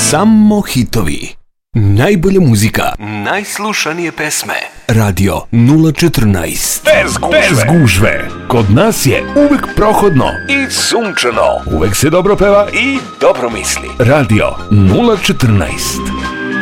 Samo hitovi. Najbolja muzika. Najslušanije pesme. Radio 014. Bez gužve. Kod nas je uvek prohodno I sunčano. Uvek se dobro peva I dobro misli. Radio 014.